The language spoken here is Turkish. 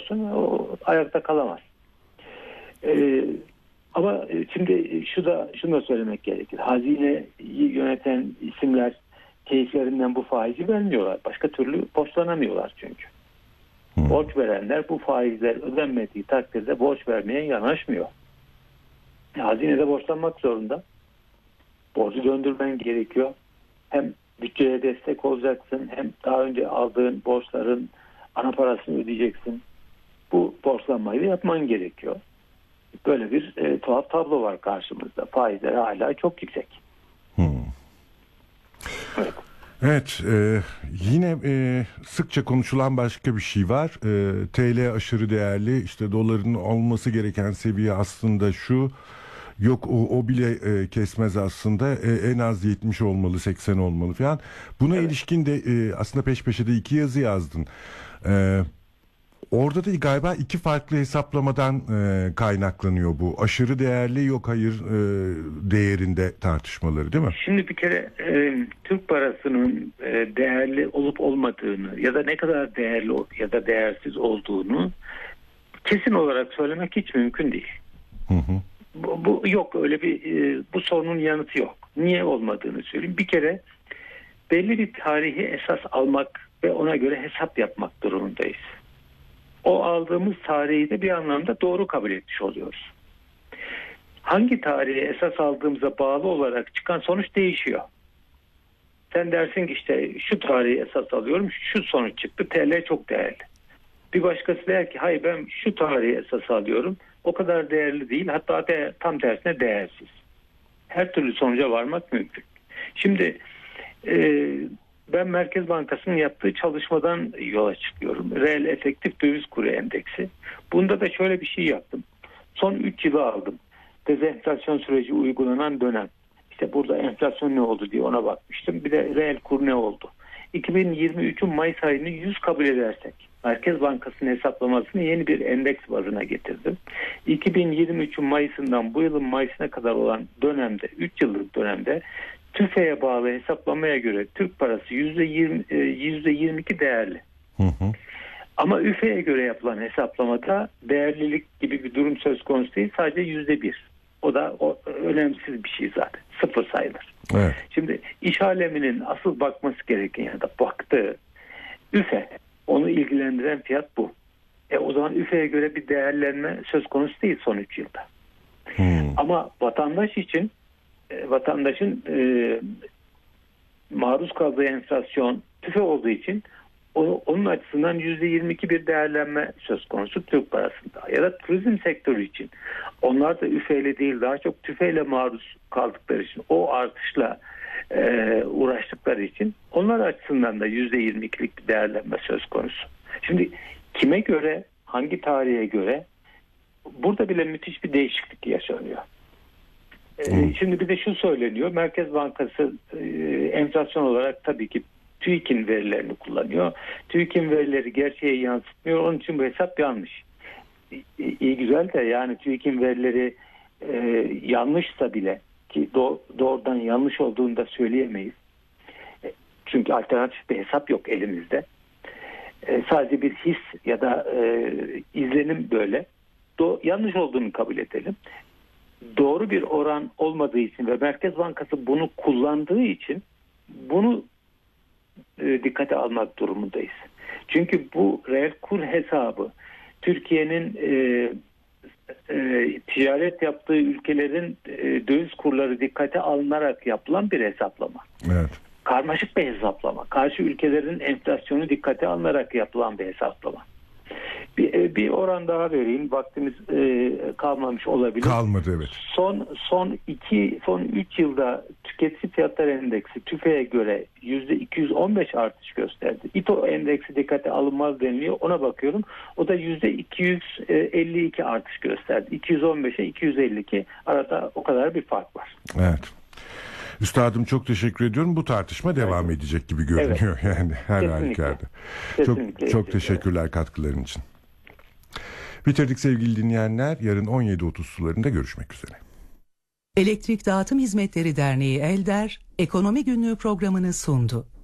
olsun o ayakta kalamaz. Ama şimdi şunu da söylemek gerekir. Hazineyi yöneten isimler keyiflerinden bu faizi vermiyorlar. Başka türlü borçlanamıyorlar çünkü. Borç verenler bu faizler ödenmediği takdirde borç vermeye yanaşmıyor. Hazinede borçlanmak zorunda. Borcu döndürmen gerekiyor. Hem bütçeye destek olacaksın, hem daha önce aldığın borçların ana parasını ödeyeceksin. Bu borçlanmayı da yapman gerekiyor. Böyle bir tuhaf tablo var karşımızda. Faizler hala çok yüksek. Evet. Evet, yine sıkça konuşulan başka bir şey var. TL aşırı değerli, işte doların olması gereken seviye aslında şu. Yok o bile kesmez aslında, en az 70 olmalı, 80 olmalı falan. Buna ilişkin de aslında peş peşe de 2 yazı yazdın. Orada da galiba 2 farklı hesaplamadan kaynaklanıyor bu. Aşırı değerli, yok hayır değerinde tartışmaları, değil mi? Şimdi bir kere Türk parasının değerli olup olmadığını ya da ne kadar değerli ya da değersiz olduğunu kesin olarak söylemek hiç mümkün değil. Bu yok, öyle bir bu sorunun yanıtı yok. Niye olmadığını söyleyeyim. Bir kere belli bir tarihi esas almak ve ona göre hesap yapmak durumundayız. O aldığımız tarihi de bir anlamda doğru kabul etmiş oluyoruz. Hangi tarihi esas aldığımıza bağlı olarak çıkan sonuç değişiyor. Sen dersin ki işte şu tarihi esas alıyorum, şu sonuç çıktı, TL çok değerli. Bir başkası der ki hayır, ben şu tarihi esas alıyorum, o kadar değerli değil, hatta tam tersine değersiz. Her türlü sonuca varmak mümkün. Şimdi ben Merkez Bankası'nın yaptığı çalışmadan yola çıkıyorum. Reel efektif döviz kuru endeksi. Bunda da şöyle bir şey yaptım. Son 3 yılı aldım. Dezenflasyon süreci uygulanan dönem. İşte burada enflasyon ne oldu diye ona bakmıştım. Bir de reel kur ne oldu? 2023'ün Mayıs ayını 100 kabul edersek, Merkez Bankası'nın hesaplamasını yeni bir endeks bazına getirdim. 2023'ün Mayıs'ından bu yılın Mayıs'ına kadar olan dönemde, 3 yıllık dönemde TÜFE'ye bağlı hesaplamaya göre Türk parası %22 değerli. Ama ÜFE'ye göre yapılan hesaplamada değerlilik gibi bir durum söz konusu değil, sadece %1. O da önemsiz bir şey zaten. Sıfır sayılır. Evet. Şimdi iş aleminin asıl bakması gereken ya da baktığı ÜFE, onu ilgilendiren fiyat bu. O zaman ÜFE'ye göre bir değerlenme söz konusu değil son 3 yılda. Ama vatandaş için vatandaşın maruz kaldığı enflasyon TÜFE olduğu için onun açısından %22 bir değerlenme söz konusu Türk parasında. Ya da turizm sektörü için. Onlar da üfeyle değil, daha çok tüfeyle maruz kaldıkları için, o artışla uğraştıkları için onlar açısından da %22'lik bir değerlenme söz konusu. Şimdi kime göre, hangi tarihe göre, burada bile müthiş bir değişiklik yaşanıyor. Şimdi bir de şu söyleniyor, Merkez Bankası enflasyon olarak tabii ki TÜİK'in verilerini kullanıyor. TÜİK'in verileri gerçeğe yansıtmıyor. Onun için bu hesap yanlış. İyi güzel de yani TÜİK'in verileri yanlışsa bile, ki doğrudan yanlış olduğunu da söyleyemeyiz. Çünkü alternatif bir hesap yok elimizde. Sadece bir his ya da izlenim böyle. Yanlış olduğunu kabul edelim. Doğru bir oran olmadığı için ve Merkez Bankası bunu kullandığı için bunu dikkate almak durumundayız. Çünkü bu reel kur hesabı Türkiye'nin ticaret yaptığı ülkelerin döviz kurları dikkate alınarak yapılan bir hesaplama. Evet. Karmaşık bir hesaplama. Karşı ülkelerin enflasyonu dikkate alınarak yapılan bir hesaplama. Bir oran daha vereyim. Vaktimiz kalmamış olabilir. Kalmadı, evet. Son 3 yılda tüketici fiyatlar endeksi TÜFE'ye göre %215 artış gösterdi. İTO endeksi dikkate alınmaz deniliyor. Ona bakıyorum. O da %252 artış gösterdi. 215'e 252, arada o kadar bir fark var. Evet. Üstadım çok teşekkür ediyorum. Bu tartışma devam edecek gibi görünüyor, evet. Yani her halükarda. Çok teşekkürler katkıların için. Bitirdik sevgili dinleyenler. Yarın 17.30 sularında görüşmek üzere. Elektrik Dağıtım Hizmetleri Derneği ELDER, Ekonomi Günlüğü programını sundu.